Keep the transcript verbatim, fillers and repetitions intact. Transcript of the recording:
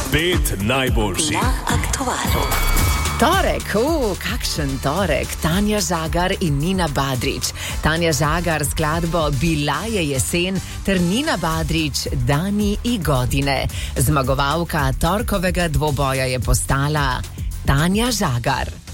Pet najboljših na aktualu. Torek, uh, kakšen torek, Tanja Žagar in Nina Badrić. Tanja Žagar s skladbo Bila je jesen ter Nina Badrić Dani i godine. Zmagovalka torkovega dvoboja je postala Tanja Žagar.